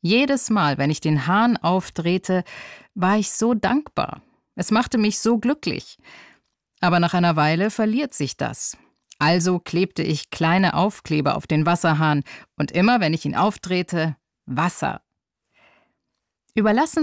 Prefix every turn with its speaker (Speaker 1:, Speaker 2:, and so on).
Speaker 1: Jedes Mal, wenn ich den Hahn aufdrehte, war ich so dankbar. Es machte mich so glücklich. Aber nach einer Weile verliert sich das. Also klebte ich kleine Aufkleber auf den Wasserhahn und immer, wenn ich ihn aufdrehte, Wasser. Überlassen